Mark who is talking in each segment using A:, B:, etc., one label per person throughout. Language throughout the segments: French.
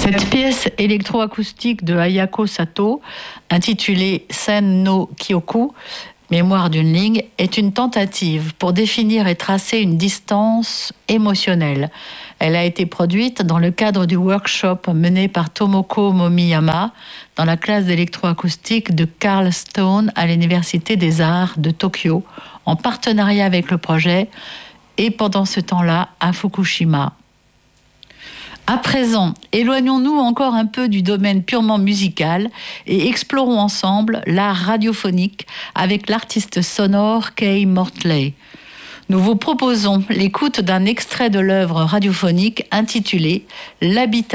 A: Cette pièce électroacoustique de Ayako Sato, intitulée Sen no Kyoku, Mémoire d'une ligne, est une tentative pour définir et tracer une distance émotionnelle. Elle a été produite dans le cadre du workshop mené par Tomoko Momiyama dans la classe d'électroacoustique de Carl Stone à l'Université des Arts de Tokyo, en partenariat avec le projet, et pendant ce temps-là à Fukushima. À présent, éloignons-nous encore un peu du domaine purement musical et explorons ensemble l'art radiophonique avec l'artiste sonore Kay Mortley. Nous vous proposons l'écoute d'un extrait de l'œuvre radiophonique intitulée « L'habitation ».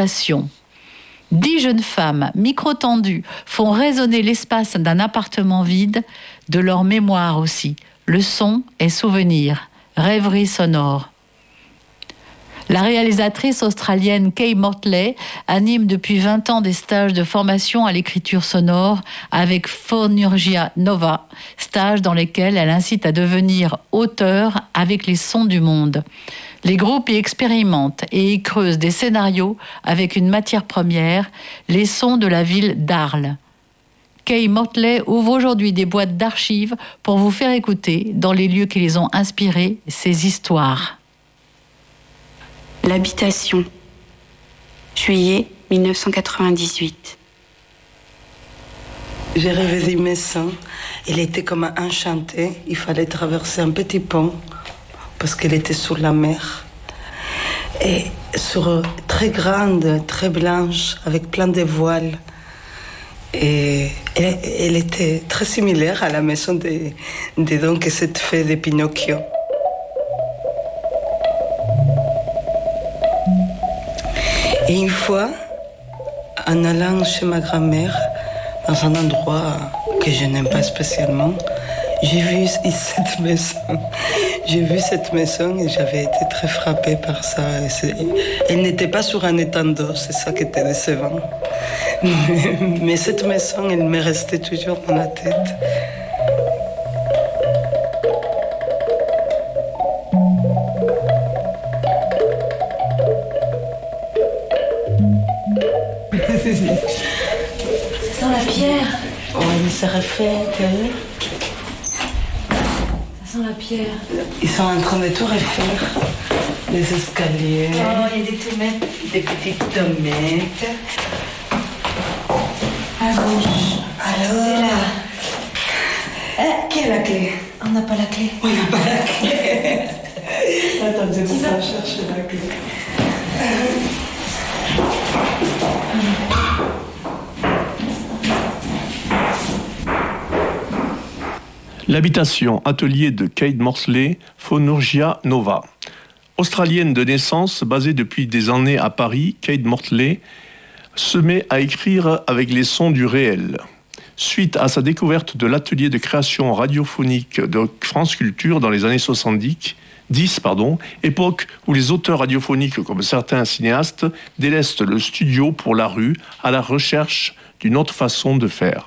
A: 10 jeunes femmes, micro-tendues, font résonner l'espace d'un appartement vide, de leur mémoire aussi. Le son est souvenir, rêverie sonore. La réalisatrice australienne Kay Mortley anime depuis 20 ans des stages de formation à l'écriture sonore avec Phonurgia Nova, stages dans lesquels elle incite à devenir auteur avec les sons du monde. Les groupes y expérimentent et y creusent des scénarios avec une matière première, les sons de la ville d'Arles. Kay Mortley ouvre aujourd'hui des boîtes d'archives pour vous faire écouter, dans les lieux qui les ont inspirés, ces histoires.
B: L'habitation. Juillet 1998.
C: J'ai rêvé une maison. Elle était comme enchantée. Il fallait traverser un petit pont parce qu'elle était sur la mer. Et sur très grande, très blanche, avec plein de voiles. Et elle était très similaire à la maison de donc cette fée de Pinocchio. Et une fois, en allant chez ma grand-mère, dans un endroit que je n'aime pas spécialement, j'ai vu cette maison. J'ai vu cette maison et j'avais été très frappée par ça. Elle n'était pas sur un étang d'eau, c'est ça qui était décevant. Mais cette maison, elle m'est restée toujours dans la tête.
A: Ça sent la pierre.
C: Oui, mais ça refait intérieur.
A: Ça sent la pierre.
C: Ils sont en train de tout refaire. Les escaliers.
A: Oh, il y a des tomates.
C: Des petites tomates.
A: À gauche.
C: Alors,
A: c'est là.
C: Qui est la clé?
A: On n'a pas la clé.
C: On n'a pas la clé. Attends, je vais chercher la clé.
D: L'habitation, atelier de Kay Mortley, Phonurgia Nova. Australienne de naissance, basée depuis des années à Paris, Kay Mortley se met à écrire avec les sons du réel. Suite à sa découverte de l'atelier de création radiophonique de France Culture dans les années 70, époque où les auteurs radiophoniques, comme certains cinéastes, délaissent le studio pour la rue à la recherche d'une autre façon de faire.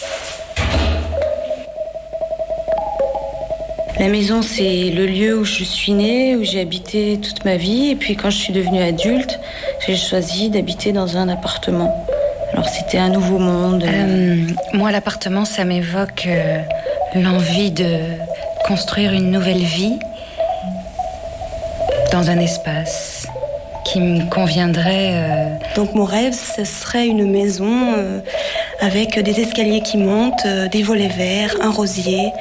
B: La maison, c'est le lieu où je suis née, où j'ai habité toute ma vie. Et puis quand je suis devenue adulte, j'ai choisi d'habiter dans un appartement. Alors c'était un nouveau monde.
E: Moi, l'appartement, ça m'évoque l'envie de construire une nouvelle vie dans un espace qui me conviendrait.
B: Donc mon rêve, ce serait une maison avec des escaliers qui montent, des volets verts, un rosier.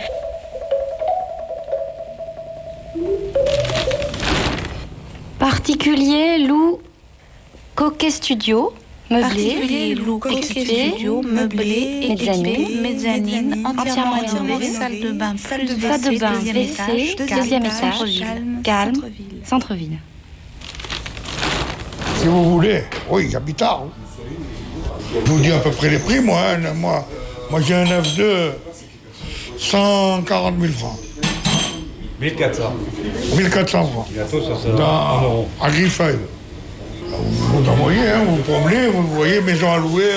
E: Particulier Lou Coquet Studio, meublé,
F: mezzanine, entièrement rénové, salle de bain,
E: WC, deuxième étage, calme, centre-ville.
G: Si vous voulez, oui, j'habite à. Je vous dis à peu près les prix, moi j'ai un F2, 140 000 francs.
H: 1400.
G: 1400 francs.
H: Bientôt, ça sera en euros.
G: À Griffeuil. Vous en voyez, hein, vous promenez, vous voyez, maison à louer.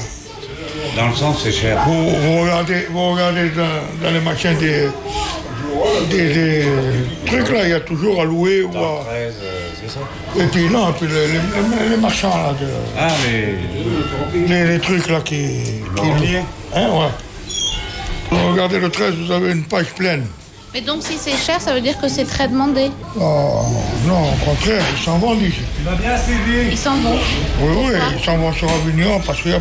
H: Dans le centre, c'est cher.
G: Vous regardez dans les machins des trucs là, il y a toujours à louer ou à...
H: 13, c'est ça.
G: Et puis non, et puis les marchands là,
H: Ah,
G: les trucs là qui hein, ouais. Regardez le 13, vous avez une page pleine.
F: Mais donc si c'est cher, ça veut dire que c'est très demandé.
G: Oh, non, au contraire, ils s'en vendent ici.
F: Ils s'en vont.
G: Oui, ils s'en vont sur Avignon parce qu'il y a